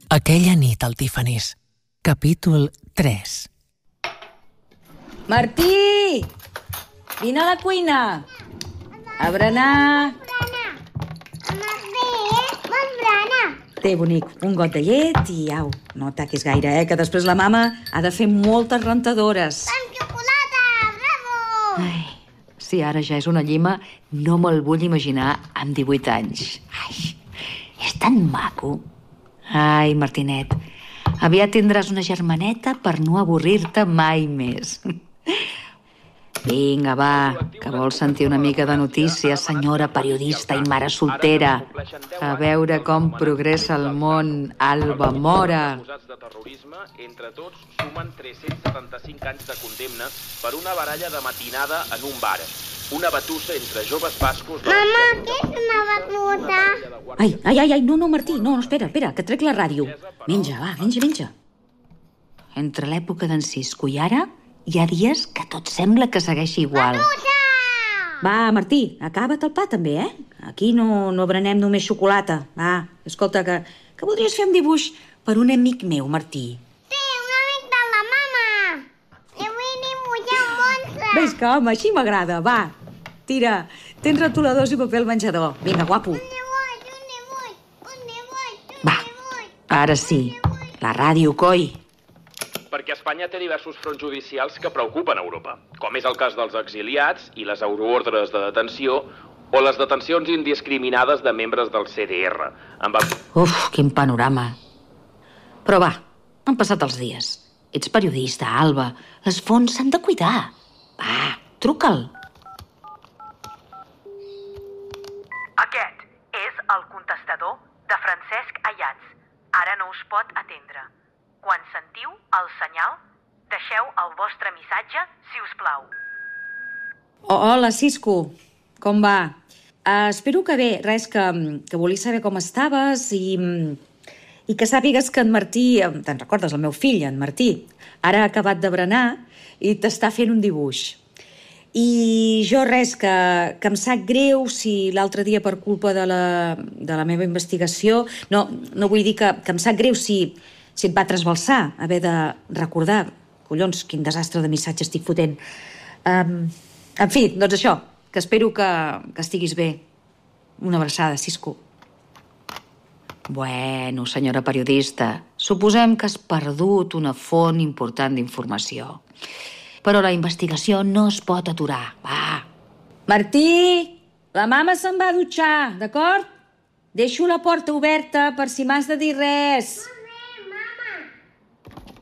Aquella nit al Tiffany's. Capítol 3. Martí! Vine a la cuina! A berenar! Té, bonic, un got de llet i au, no taquis gaire, que després la mama ha de fer moltes rentadores. Amb xocolata, bravo! Ai, si ara ja és una llima, no me'l vull imaginar amb 18 anys. Ai, és tan maco. Ai, Martinet, aviat tindràs una germaneta per no avorrir-te mai més. Vinga, va, que vols sentir una mica de notícies, senyora periodista i mare soltera. A veure com progressa el món, Alba Mora. Acusats de terrorisme, entre tots, sumen 375 anys de condemna per una baralla de matinada en un bar. Una batussa entre joves bascos... Mama, què és una batuta? Ai, no, Martí, no, espera, que trec la ràdio. Menja, va, menja. Entre l'època d'en Cisco i ara, hi ha dies que tot sembla que segueixi igual. Batuta! Va, Martí, acaba't el pa també, Aquí no berenem només xocolata. Va, escolta, que voldries fer un dibuix per un amic meu, Martí. Sí, un amic de la mama. I vull dibuixar un monstre. Ves que, home, així m'agrada, va. Tira, tens retoladors i paper al menjador. Vinga, guapo. Un dibuix. Va, ara sí, la ràdio, coi. Perquè Espanya té diversos fronts judicials que preocupen Europa, com és el cas dels exiliats i les euroordres de detenció o les detencions indiscriminades de membres del CDR. Uf, quin panorama. Però va, han passat els dies. Ets periodista, Alba. Les fonts s'han de cuidar. Va, truca'l. Aquest és el contestador de Francesc Ayats. Ara no us pot atendre. Quan sentiu el senyal, deixeu el vostre missatge, si us plau. Hola, Cisco. Com va? Espero que bé. Res, que volia saber com estaves i que sàpigues que en Martí... Te'n recordes, el meu fill, en Martí? Ara ha acabat de berenar i t'està fent un dibuix. I jo res, que em sap greu si l'altre dia per culpa de la meva investigació... No vull dir que em sap greu si et va trasbalsar haver de recordar... Collons, quin desastre de missatge estic fotent. En fi, doncs això, que espero que estiguis bé. Una abraçada, Cisco. Bueno, senyora periodista, suposem que has perdut una font important d'informació. Però la investigació no es pot aturar, va. Martí, la mama se'n va a dutxar, d'acord? Deixo la porta oberta per si m'has de dir res.